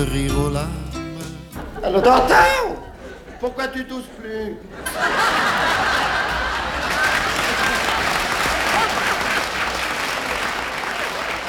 rire aux larmes. Allô, Danton? Pourquoi tu tousses plus?